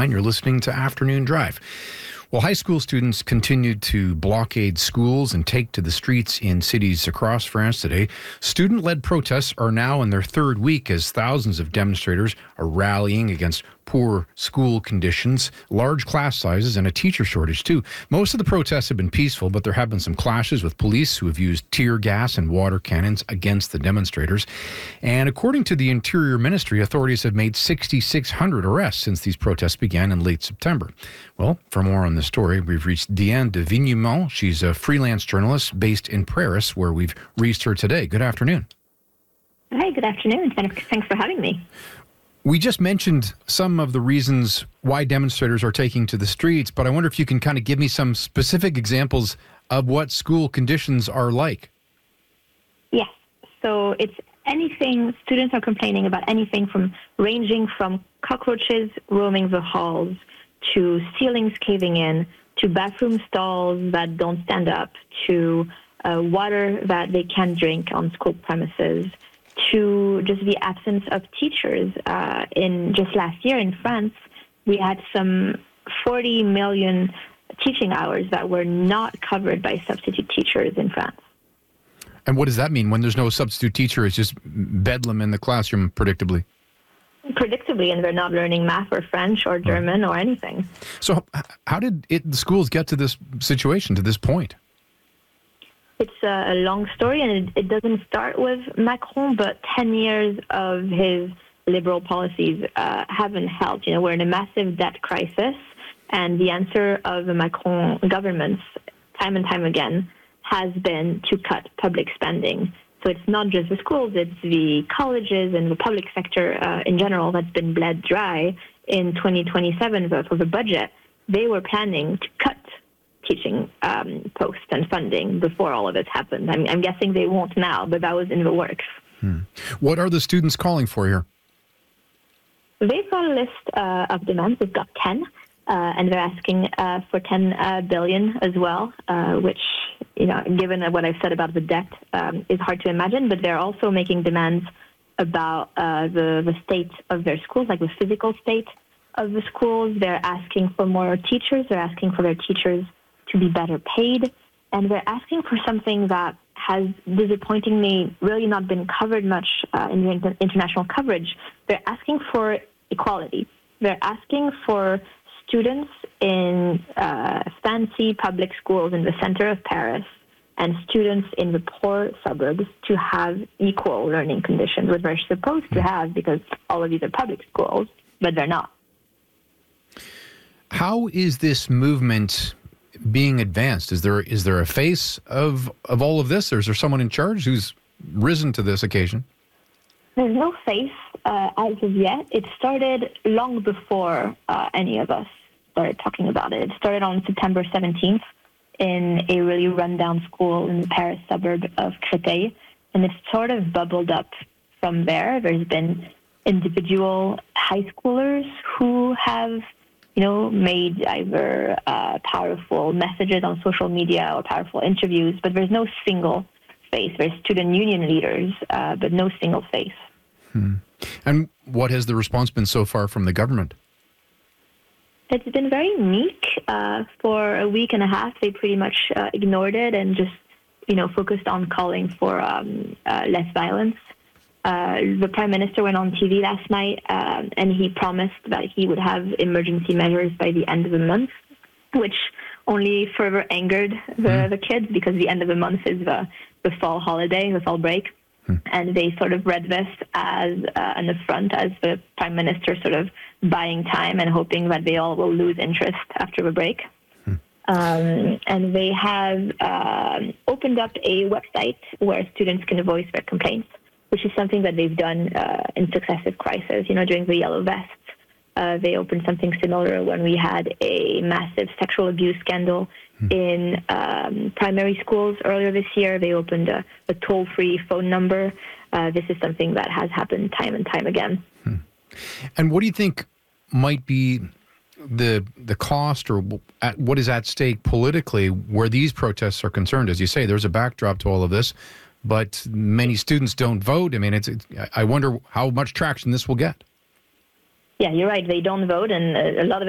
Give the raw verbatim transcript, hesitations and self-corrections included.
nine. You're listening to Afternoon Drive. Well, high school students continued to blockade schools and take to the streets in cities across France today. Student-led protests are now in their third week as thousands of demonstrators are rallying against poor school conditions, large class sizes, and a teacher shortage, too. Most of the protests have been peaceful, but there have been some clashes with police who have used tear gas and water cannons against the demonstrators. And according to the Interior Ministry, authorities have made six thousand six hundred arrests since these protests began in late September. Well, for more on this story, we've reached Diane de Vignemont. She's a freelance journalist based in Paris, where we've reached her today. Good afternoon. Hi, good afternoon. Thanks for having me. We just mentioned some of the reasons why demonstrators are taking to the streets, but I wonder if you can kind of give me some specific examples of what school conditions are like. Yes. So it's anything, students are complaining about anything from ranging from cockroaches roaming the halls to ceilings caving in, to bathroom stalls that don't stand up, to uh, water that they can't drink on school premises, to just the absence of teachers. Uh, in just last year in France, we had some forty million teaching hours that were not covered by substitute teachers in France. And what does that mean? When there's no substitute teacher, it's just bedlam in the classroom, predictably? Predictably, and they're not learning math or French or German or anything. So how did it, the schools get to this situation, to this point? It's a long story, and it, it doesn't start with Macron, but ten years of his liberal policies uh, haven't helped. You know, we're in a massive debt crisis, and the answer of the Macron governments, time and time again, has been to cut public spending. So it's not just the schools, it's the colleges and the public sector uh, in general that's been bled dry. In twenty twenty-seven, for the budget, they were planning to cut teaching um, posts and funding before all of this happened. I'm, I'm guessing they won't now, but that was in the works. Hmm. What are the students calling for here? They've got a list uh, of demands. They've got ten, uh, and they're asking uh, for ten uh, billion as well, uh, which, you know, given what I've said about the debt, um, is hard to imagine. But they're also making demands about uh, the, the state of their schools, like the physical state of the schools. They're asking for more teachers. They're asking for their teachers to be better paid, and they're asking for something that has disappointingly really not been covered much uh, in the inter- international coverage. They're asking for equality. They're asking for students in uh, fancy public schools in the center of Paris and students in the poor suburbs to have equal learning conditions, which they're supposed to have because all of these are public schools, but they're not. How is this movement being advanced? Is there is there a face of of all of this, or is there someone in charge who's risen to this occasion? There's no face uh, as of yet. It started long before uh, any of us started talking about it. It started on September seventeenth in a really rundown school in the Paris suburb of Créteil, and it sort of bubbled up from there. There's been individual high schoolers who have you know, made either uh, powerful messages on social media or powerful interviews, but there's no single face. There's student union leaders, uh, but no single face. Hmm. And what has the response been so far from the government? It's been very meek. Uh, for a week and a half, they pretty much uh, ignored it and just, you know, focused on calling for um, uh, less violence. Uh, the Prime Minister went on T V last night uh, and he promised that he would have emergency measures by the end of the month, which only further angered the, mm. the kids because the end of the month is the, the fall holiday, the fall break. Mm. And they sort of read this as uh, an affront, as the Prime Minister sort of buying time and hoping that they all will lose interest after the break. Mm. Um, and they have uh, opened up a website where students can voice their complaints, which is something that they've done uh, in successive crises. You know, during the Yellow Vests, uh, they opened something similar when we had a massive sexual abuse scandal mm. in um, primary schools earlier this year. They opened a, a toll-free phone number. Uh, this is something that has happened time and time again. Hmm. And what do you think might be the the cost, or at, what is at stake politically where these protests are concerned? As you say, there's a backdrop to all of this, but many students don't vote. I mean, it's, it's I wonder how much traction this will get. Yeah, you're right. They don't vote, and a lot of